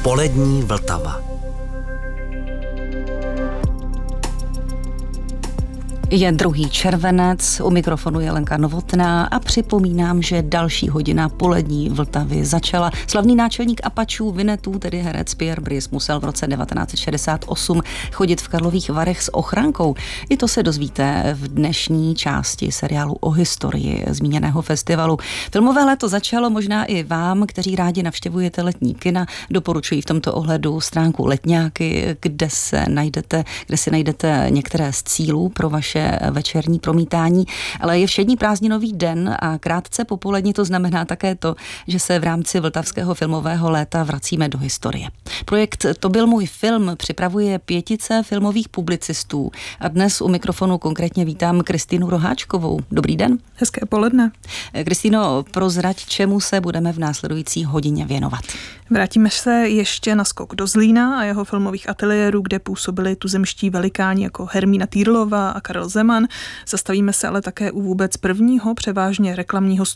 Polední Vltava. Je 2. červenec, u mikrofonu je Lenka Novotná a připomínám, že další hodina Polední Vltavy začala. Slavný náčelník Apačů Vinnetů, tedy herec Pierre Brice, musel v roce 1968 chodit v Karlových Varech s ochrankou. I to se dozvíte v dnešní části seriálu o historii zmíněného festivalu. Filmové léto začalo, možná i vám, kteří rádi navštěvujete letní kina. Doporučuji v tomto ohledu stránku Letňáky, kde si najdete některé z cílů pro vaše večerní promítání, ale je všední prázdninový den a krátce popolední to znamená také to, že se v rámci vltavského filmového léta vracíme do historie. Projekt To byl můj film připravuje 5 filmových publicistů a dnes u mikrofonu konkrétně vítám Kristýnu Roháčkovou. Dobrý den. Hezké poledne. Kristýno, prozrať, čemu se budeme v následující hodině věnovat? Vrátíme se ještě na skok do Zlína a jeho filmových ateliérů, kde působili tuzemští velikáni jako Hermína Týrlová a Karel Zeman. Zastavíme se ale také u vůbec prvního převážně reklamního